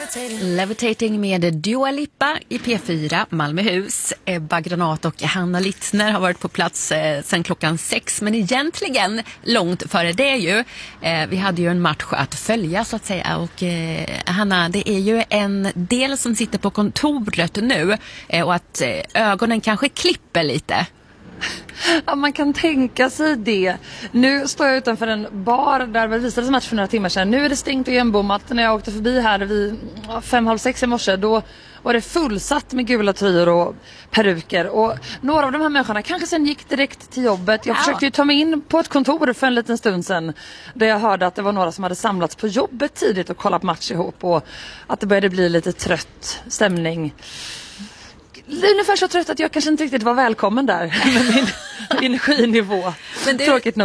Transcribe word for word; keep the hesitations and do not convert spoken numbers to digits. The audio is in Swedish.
Levitating med Dua Lipa i P fyra, Malmöhus. Ebba Granat och Hanna Litzner har varit på plats eh, sedan klockan sex. Men egentligen långt före det ju. Eh, vi hade ju en match att följa så att säga. Och eh, Hanna, det är ju en del som sitter på kontoret nu. Eh, och att eh, ögonen kanske klipper lite. Ja, man kan tänka sig det. Nu står jag utanför en bar där det visades match för några timmar sedan. Nu är det stängt och igenbommat. När jag åkte förbi här vid fem, halv sex i morse, då var det fullsatt med gula tröjor och peruker. Och några av de här människorna kanske sen gick direkt till jobbet. Jag ja. försökte ju ta mig in på ett kontor för en liten stund sedan, där jag hörde att det var några som hade samlats på jobbet tidigt och kollat match ihop. Och att det började bli lite trött stämning. Ungefär så trött att jag kanske inte riktigt var välkommen där med min energinivå. Men det, tråkigt nog.